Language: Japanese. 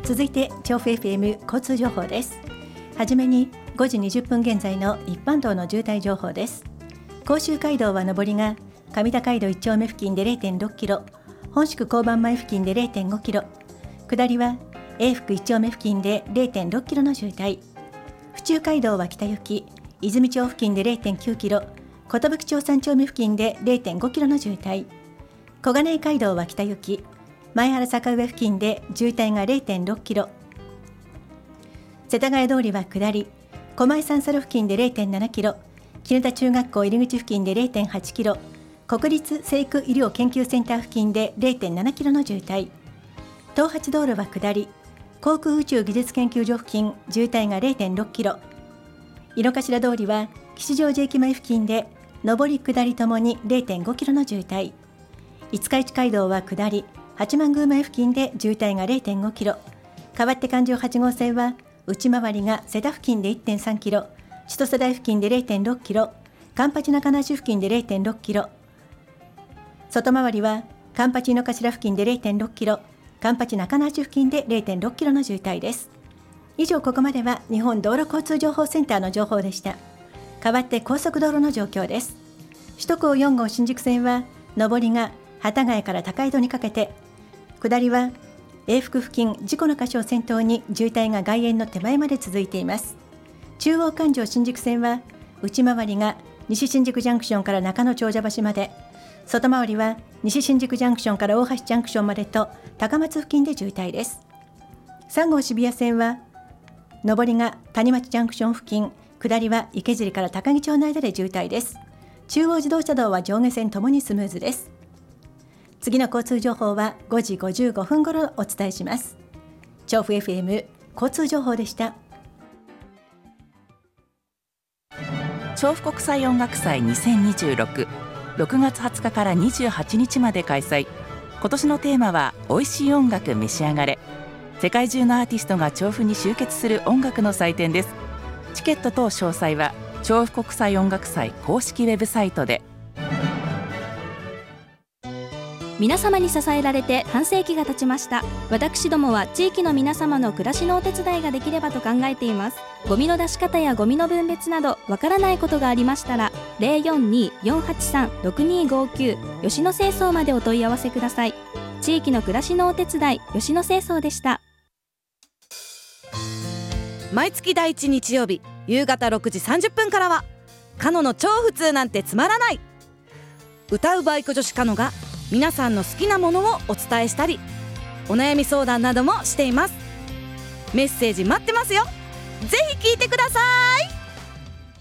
続いて調布 FM 交通情報です。はじめに5時20分現在の一般道の渋滞情報です。甲州街道は上りが上田街道1丁目付近で 0.6 キロ、本宿交番前付近で 0.5 キロ、下りは永福1丁目付近で 0.6 キロの渋滞。府中街道は北行き泉町付近で 0.9 キロ、寿町3丁目付近で 0.5 キロの渋滞。小金井街道は北行き前原坂上付近で渋滞が 0.6 キロ。世田谷通りは下り狛江三差路付近で 0.7 キロ、絹田中学校入口付近で 0.8 キロ、国立成育医療研究センター付近で 0.7 キロの渋滞。東八道路は下り航空宇宙技術研究所付近渋滞が 0.6 キロ。井の頭通りは吉祥寺駅前付近で上り下りともに 0.5 キロの渋滞。五日市街道は下り八幡宮前付近で渋滞が 0.5 キロ。代わって環状8号線は内回りが瀬田付近で 1.3 キロ、千歳台付近で 0.6 キロ、環八中梨付近で 0.6 キロ。外回りは環八井の頭付近で 0.6 キロ、環八中梨付近で 0.6 キロの渋滞です。以上、ここまでは日本道路交通情報センターの情報でした。代わって高速道路の状況です。首都高4号新宿線は上りが幡ヶ谷から高井戸にかけて、下りは永福付近事故の箇所を先頭に渋滞が外苑の手前まで続いています。中央環状新宿線は内回りが西新宿ジャンクションから中野長者橋まで、外回りは西新宿ジャンクションから大橋ジャンクションまでと高松付近で渋滞です。3号渋谷線は上りが谷町ジャンクション付近、下りは池尻から高木町の間で渋滞です。中央自動車道は上下線ともにスムーズです。次の交通情報は5時55分ごろお伝えします。調布 FM 交通情報でした。 調布国際音楽祭2026、6月20日から28日まで開催。今年のテーマは美味しい音楽召し上がれ。世界中のアーティストが調布に集結する音楽の祭典です。チケット等詳細は調布国際音楽祭公式ウェブサイトで。 皆様に支えられて半世紀が経ちました。私どもは地域の皆様の暮らしのお手伝いができればと考えています。ゴミの出し方やゴミの分別などわからないことがありましたら 042-483-6259 吉野清掃までお問い合わせください。地域の暮らしのお手伝い、吉野清掃でした。 毎月第1日曜日夕方6時30分からはカノの超普通なんてつまらない。歌うバイク女子カノが皆さんの好きなものをお伝えしたり、お悩み相談などもしています。メッセージ待ってますよ。ぜひ聞いてくださ